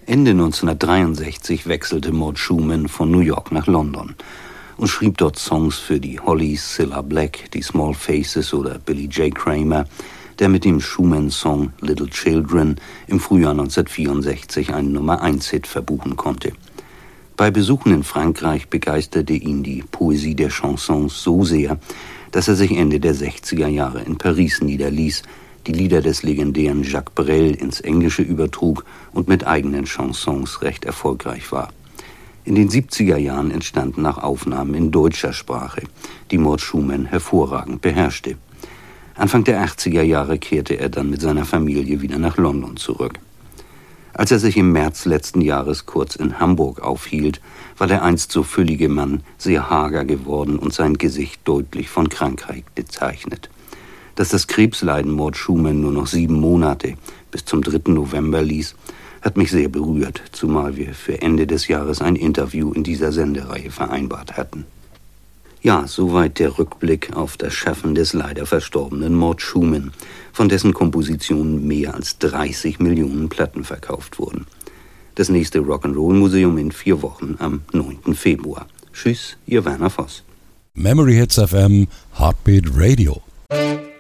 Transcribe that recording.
Ende 1963 wechselte Mort Schumann von New York nach London und schrieb dort Songs für die Hollies, Cilla Black, die Small Faces oder Billy J. Kramer, der mit dem Schumann-Song Little Children im Frühjahr 1964 einen Nummer-1-Hit verbuchen konnte. Bei Besuchen in Frankreich begeisterte ihn die Poesie der Chansons so sehr, dass er sich Ende der 60er Jahre in Paris niederließ, die Lieder des legendären Jacques Brel ins Englische übertrug und mit eigenen Chansons recht erfolgreich war. In den 70er Jahren entstanden auch Aufnahmen in deutscher Sprache, die Mort Schumann hervorragend beherrschte. Anfang der 80er Jahre kehrte er dann mit seiner Familie wieder nach London zurück. Als er sich im März letzten Jahres kurz in Hamburg aufhielt, war der einst so füllige Mann sehr hager geworden und sein Gesicht deutlich von Krankheit gezeichnet. Dass das Krebsleiden Mort Schumann nur noch 7 Monate bis zum 3. November ließ, hat mich sehr berührt, zumal wir für Ende des Jahres ein Interview in dieser Sendereihe vereinbart hatten. Ja, soweit der Rückblick auf das Schaffen des leider verstorbenen Mort Schumann, von dessen Kompositionen mehr als 30 Millionen Platten verkauft wurden. Das nächste Rock'n'Roll-Museum in 4 Wochen am 9. Februar. Tschüss, Ihr Werner Voss. Memory Hits FM, Heartbeat Radio.